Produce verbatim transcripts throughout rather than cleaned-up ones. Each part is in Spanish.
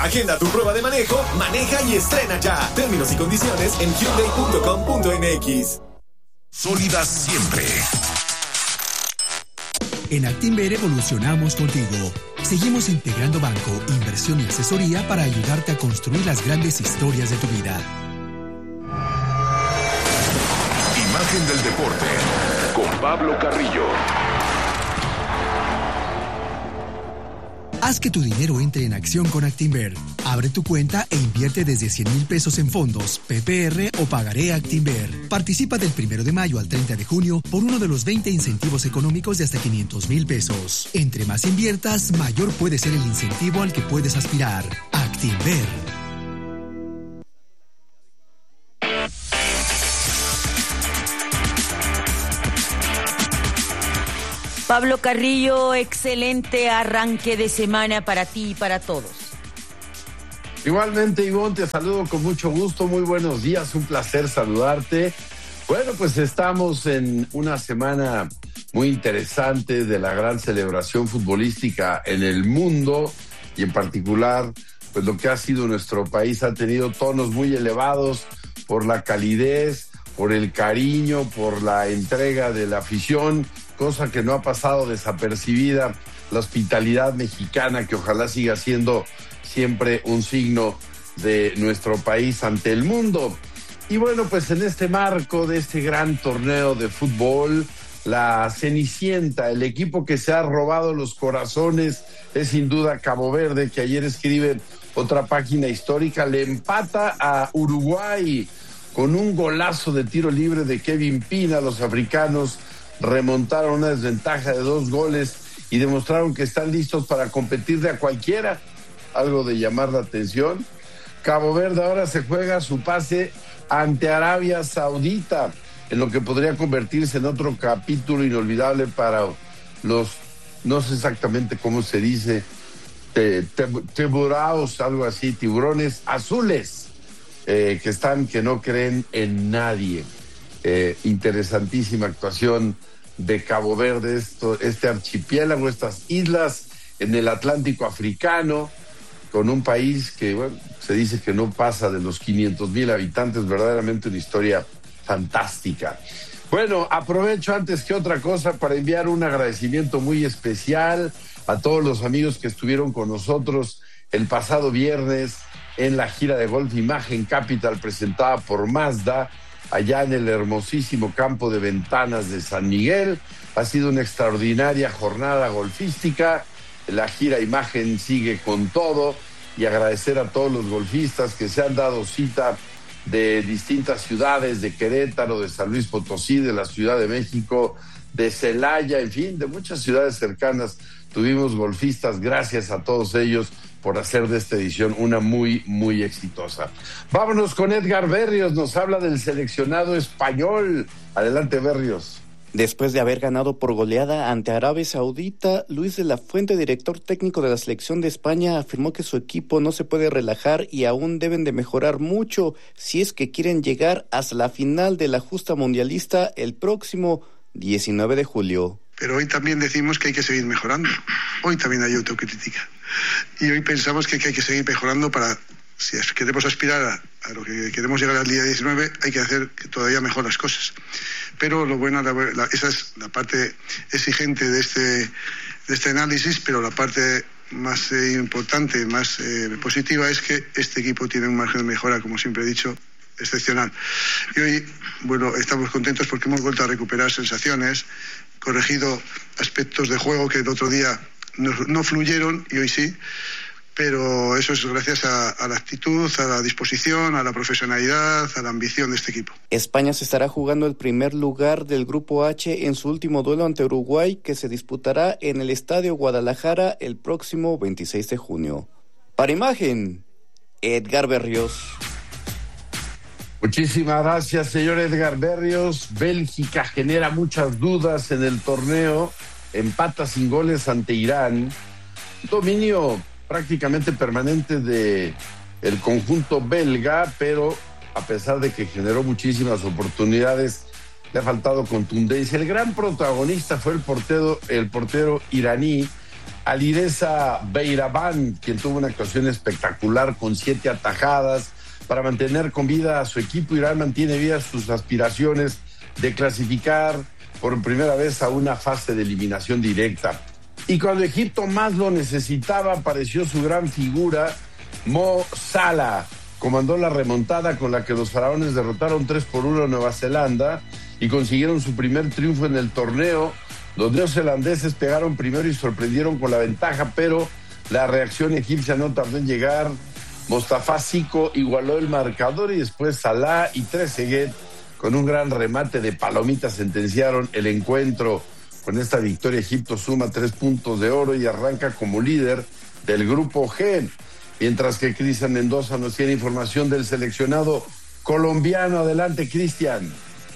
Agenda tu prueba de manejo, maneja y estrena ya. Términos y condiciones en hyundai punto com punto m x. Sólidas siempre. En Actinver evolucionamos contigo. Seguimos integrando banco, inversión y asesoría para ayudarte a construir las grandes historias de tu vida. Imagen del deporte con Pablo Carrillo. Haz que tu dinero entre en acción con Actinver. Abre tu cuenta e invierte desde cien mil pesos en fondos, P P R o pagaré Actinver. Participa del primero de mayo al treinta de junio por uno de los veinte incentivos económicos de hasta quinientos mil pesos. Entre más inviertas, mayor puede ser el incentivo al que puedes aspirar. Actinver. Pablo Carrillo, excelente arranque de semana para ti y para todos. Igualmente, Ivonne, te saludo con mucho gusto, muy buenos días, un placer saludarte. Bueno, pues estamos en una semana muy interesante de la gran celebración futbolística en el mundo y en particular, pues lo que ha sido nuestro país ha tenido tonos muy elevados por la calidez, por el cariño, por la entrega de la afición, cosa que no ha pasado desapercibida, la hospitalidad mexicana que ojalá siga siendo siempre un signo de nuestro país ante el mundo. Y bueno, pues en este marco de este gran torneo de fútbol, la Cenicienta, el equipo que se ha robado los corazones, es sin duda Cabo Verde, que ayer escribe otra página histórica, le empata a Uruguay con un golazo de tiro libre de Kevin Pina. Los africanos remontaron una desventaja de dos goles y demostraron que están listos para competir de a cualquiera. Algo de llamar la atención. Cabo Verde ahora se juega su pase ante Arabia Saudita, en lo que podría convertirse en otro capítulo inolvidable para los, no sé exactamente cómo se dice, te, te, teburaos, algo así, tiburones azules, eh, que están, que no creen en nadie. Eh, interesantísima actuación de Cabo Verde, esto, este archipiélago, estas islas en el Atlántico africano, con un país que, bueno, se dice que no pasa de los quinientos mil habitantes, verdaderamente una historia fantástica. Bueno, aprovecho antes que otra cosa para enviar un agradecimiento muy especial a todos los amigos que estuvieron con nosotros el pasado viernes en la gira de Golf Imagen Capital presentada por Mazda, allá en el hermosísimo campo de Ventanas de San Miguel. Ha sido una extraordinaria jornada golfística. La gira Imagen sigue con todo y agradecer a todos los golfistas que se han dado cita de distintas ciudades, de Querétaro, de San Luis Potosí, de la Ciudad de México, de Celaya, en fin, de muchas ciudades cercanas. Tuvimos golfistas, gracias a todos ellos por hacer de esta edición una muy, muy exitosa. Vámonos con Edgar Berrios, nos habla del seleccionado español. Adelante, Berrios. Después de haber ganado por goleada ante Arabia Saudita, Luis de la Fuente, director técnico de la selección de España, afirmó que su equipo no se puede relajar y aún deben de mejorar mucho si es que quieren llegar hasta la final de la justa mundialista el próximo diecinueve de julio. Pero hoy también decimos que hay que seguir mejorando. Hoy también hay autocrítica. Y hoy pensamos que hay que seguir mejorando para, si queremos aspirar a, a lo que queremos llegar al día diecinueve, hay que hacer todavía mejor las cosas. Pero lo bueno, la, la, esa es la parte exigente de este, de este análisis, pero la parte más eh, importante, más eh, positiva es que este equipo tiene un margen de mejora, como siempre he dicho, excepcional. Y hoy, bueno, estamos contentos porque hemos vuelto a recuperar sensaciones, corregido aspectos de juego que el otro día no, no fluyeron y hoy sí, pero eso es gracias a, a la actitud, a la disposición, a la profesionalidad, a la ambición de este equipo. España se estará jugando el primer lugar del Grupo H en su último duelo ante Uruguay, que se disputará en el Estadio Guadalajara el próximo veintiséis de junio. Para Imagen, Edgar Berrios. Muchísimas gracias, señor Edgar Berrios. Bélgica genera muchas dudas en el torneo, empata sin goles ante Irán. Dominio prácticamente permanente de el conjunto belga, pero a pesar de que generó muchísimas oportunidades, le ha faltado contundencia. El gran protagonista fue el portero, el portero iraní, Alireza Beiraban, quien tuvo una actuación espectacular con siete atajadas para mantener con vida a su equipo. Irán mantiene vivas sus aspiraciones de clasificar por primera vez a una fase de eliminación directa. Y cuando Egipto más lo necesitaba, apareció su gran figura, Mo Salah. Comandó la remontada con la que los faraones derrotaron tres por uno a Nueva Zelanda y consiguieron su primer triunfo en el torneo. Los neozelandeses pegaron primero y sorprendieron con la ventaja, pero la reacción egipcia no tardó en llegar. Mostafa Siko igualó el marcador y después Salah y Trezeguet con un gran remate de palomita sentenciaron el encuentro. Con esta victoria Egipto suma tres puntos de oro y arranca como líder del grupo G. Mientras que Cristian Mendoza nos tiene información del seleccionado colombiano. Adelante, Cristian.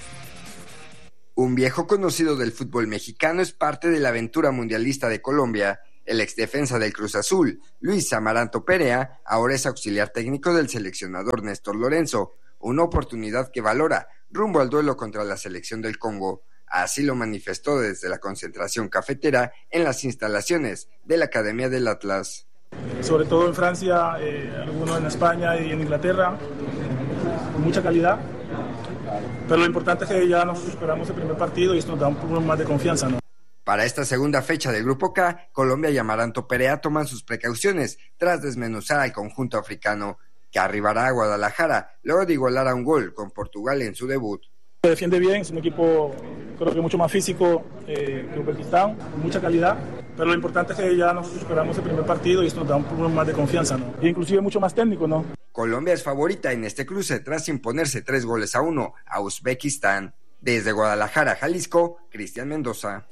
Un viejo conocido del fútbol mexicano es parte de la aventura mundialista de Colombia. El exdefensa del Cruz Azul, Luis Amaranto Perea, ahora es auxiliar técnico del seleccionador Néstor Lorenzo, una oportunidad que valora rumbo al duelo contra la selección del Congo. Así lo manifestó desde la concentración cafetera en las instalaciones de la Academia del Atlas. Sobre todo en Francia, eh, algunos en España y en Inglaterra, con mucha calidad. Pero lo importante es que ya nos superamos el primer partido y esto nos da un poco más de confianza, ¿no? Para esta segunda fecha del Grupo K, Colombia y Amaranto Perea toman sus precauciones tras desmenuzar al conjunto africano, que arribará a Guadalajara luego de igualar a un gol con Portugal en su debut. Se defiende bien, es un equipo creo que mucho más físico eh, que Uzbekistán, mucha calidad, pero lo importante es que ya nos superamos el primer partido y esto nos da un poco más de confianza, ¿no? E inclusive mucho más técnico, ¿no? Colombia es favorita en este cruce tras imponerse tres goles a uno a Uzbekistán. Desde Guadalajara, Jalisco, Cristian Mendoza.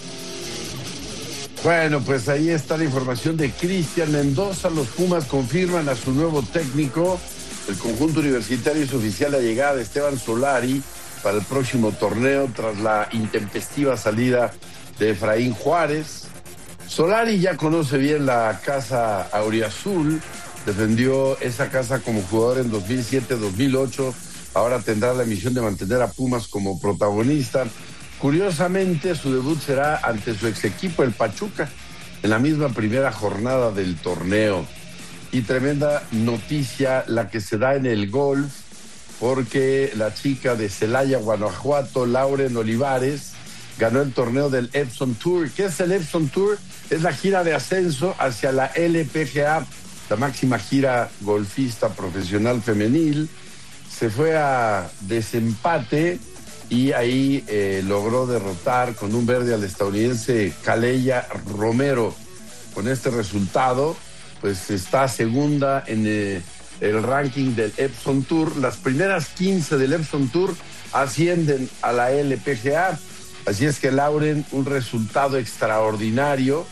Bueno, pues ahí está la información de Cristian Mendoza. Los Pumas confirman a su nuevo técnico. El conjunto universitario es oficial la llegada de Esteban Solari para el próximo torneo tras la intempestiva salida de Efraín Juárez. Solari ya conoce bien la casa auriazul, defendió esa casa como jugador en dos mil siete dos mil ocho, ahora tendrá la misión de mantener a Pumas como protagonista. Curiosamente, su debut será ante su ex equipo, el Pachuca, en la misma primera jornada del torneo. Y tremenda noticia la que se da en el golf, porque la chica de Celaya, Guanajuato, Lauren Olivares, ganó el torneo del Epson Tour. ¿Qué es el Epson Tour? Es la gira de ascenso hacia la L P G A, la máxima gira golfista profesional femenil. Se fue a desempate y ahí eh, logró derrotar con un verde al estadounidense Caleya Romero. Con este resultado, pues está segunda en eh, el ranking del Epson Tour. Las primeras quince del Epson Tour ascienden a la L P G A. Así es que, Lauren, un resultado extraordinario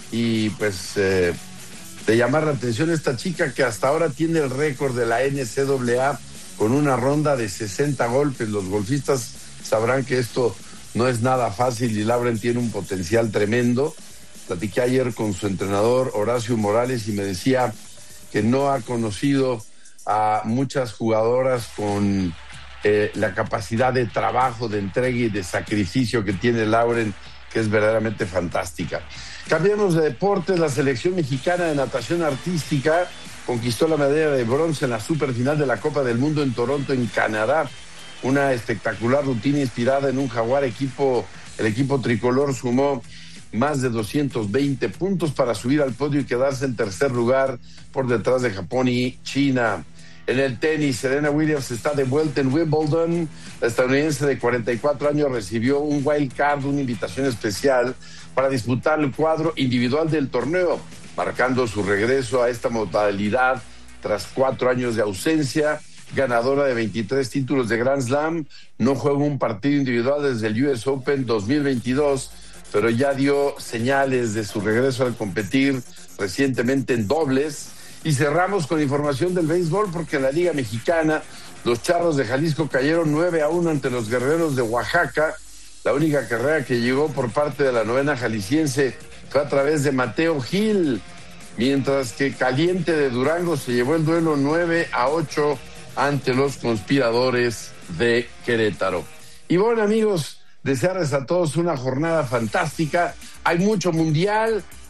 y pues eh, de llamar la atención esta chica que hasta ahora tiene el récord de la N C A A con una ronda de sesenta golpes. Los golfistas sabrán que esto no es nada fácil y Lauren tiene un potencial tremendo. Platiqué ayer con su entrenador Horacio Morales y me decía que no ha conocido a muchas jugadoras con eh, la capacidad de trabajo, de entrega y de sacrificio que tiene Lauren, que es verdaderamente fantástica. Cambiamos de deportes. La selección mexicana de natación artística conquistó la medalla de bronce en la superfinal de la Copa del Mundo en Toronto, en Canadá. Una espectacular rutina inspirada en un jaguar. Equipo, el equipo tricolor sumó más de doscientos veinte puntos para subir al podio y quedarse en tercer lugar por detrás de Japón y China. En el tenis, Serena Williams está de vuelta en Wimbledon. La estadounidense de cuarenta y cuatro años recibió un wild card, una invitación especial para disputar el cuadro individual del torneo, marcando su regreso a esta modalidad tras cuatro años de ausencia. Ganadora de veintitrés títulos de Grand Slam, no juega un partido individual desde el U S Open dos mil veintidós, pero ya dio señales de su regreso al competir recientemente en dobles. Y cerramos con información del béisbol, porque en la Liga Mexicana los Charros de Jalisco cayeron nueve a uno ante los Guerreros de Oaxaca. La única carrera que llegó por parte de la novena jalisciense fue a través de Mateo Gil, mientras que Caliente de Durango se llevó el duelo nueve a ocho ante los Conspiradores de Querétaro. Y bueno, amigos, desearles a todos una jornada fantástica. Hay mucho mundial,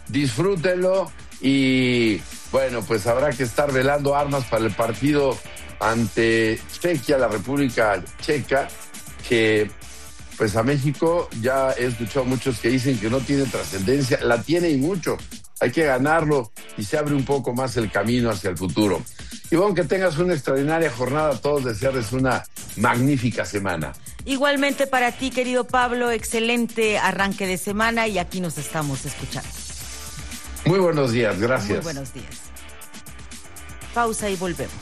disfrútenlo y bueno, pues habrá que estar velando armas para el partido ante Chequia, la República Checa, que pues a México ya he escuchado muchos que dicen que no tiene trascendencia, la tiene y mucho, hay que ganarlo y se abre un poco más el camino hacia el futuro. Y bueno, que tengas una extraordinaria jornada, a todos desearles una magnífica semana. Igualmente para ti, querido Pablo, excelente arranque de semana y aquí nos estamos escuchando. Muy buenos días, gracias. Muy buenos días. Pausa y volvemos.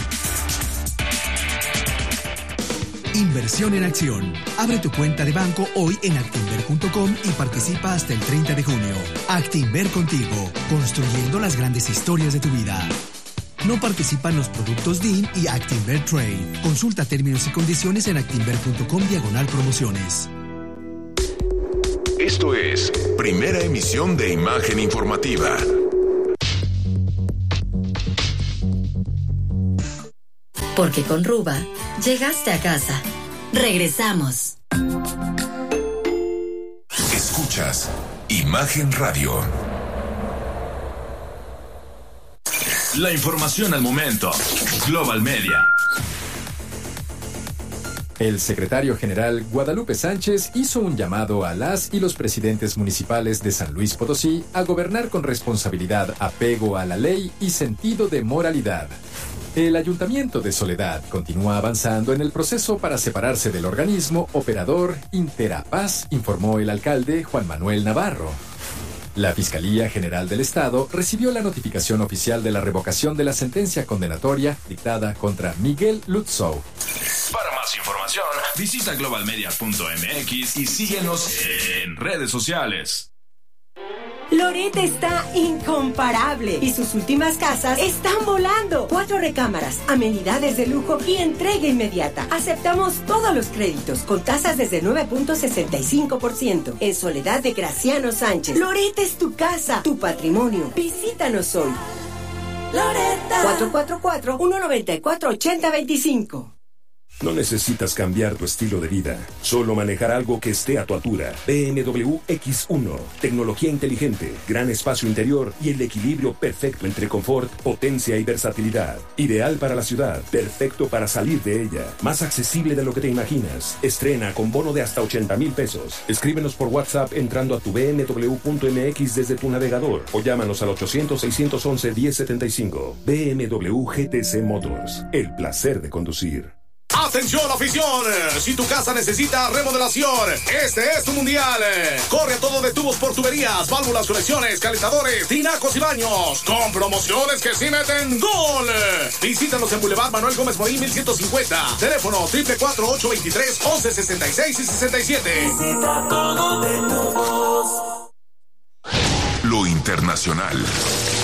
Inversión en acción. Abre tu cuenta de banco hoy en actinver punto com y participa hasta el treinta de junio. Actinver contigo, construyendo las grandes historias de tu vida. No participan los productos D I N y Actinver Trade. Consulta términos y condiciones en actinver punto com diagonal promociones. Esto es Primera Emisión de Imagen Informativa. Porque con Ruba llegaste a casa. Regresamos. Escuchas Imagen Radio. La información al momento. Global Media. El secretario general Guadalupe Sánchez hizo un llamado a las y los presidentes municipales de San Luis Potosí a gobernar con responsabilidad, apego a la ley y sentido de moralidad. El Ayuntamiento de Soledad continúa avanzando en el proceso para separarse del organismo operador Interapaz, informó el alcalde Juan Manuel Navarro. La Fiscalía General del Estado recibió la notificación oficial de la revocación de la sentencia condenatoria dictada contra Miguel Lutzow. Para más información, visita global media punto m x y síguenos en redes sociales. Loret está incomparable y sus últimas casas están volando. Cuatro recámaras, amenidades de lujo y entrega inmediata. Aceptamos todos los créditos con tasas desde nueve punto sesenta y cinco por ciento. En Soledad de Graciano Sánchez. Loret es tu casa, tu patrimonio. Visítanos hoy. Loretta. cuatro cuatro cuatro, uno nueve cuatro, ocho cero dos cinco. No necesitas cambiar tu estilo de vida, solo manejar algo que esté a tu altura. B M W X uno, tecnología inteligente, gran espacio interior y el equilibrio perfecto entre confort, potencia y versatilidad. Ideal para la ciudad, perfecto para salir de ella, más accesible de lo que te imaginas. Estrena con bono de hasta ochenta mil pesos. Escríbenos por WhatsApp entrando a tu b m w punto m x desde tu navegador o llámanos al ochocientos, seiscientos once, diez setenta y cinco. B M W G T C Motors, el placer de conducir. ¡Atención, afición! Si tu casa necesita remodelación, este es tu mundial. Corre a todo de tubos por tuberías, válvulas, conexiones, calentadores, tinacos y baños, con promociones que sí meten gol. Visítanos en Boulevard Manuel Gómez Morín mil ciento cincuenta. Teléfono cuatro cuatro cuatro, ocho dos tres, once sesenta y seis y sesenta y siete. Visita todo de tubos. Lo internacional.